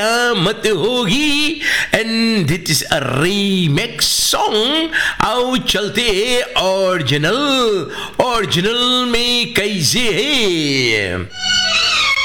मत होगी and it is a remix song. आओ चलते ओरिजिनल में कैसे है।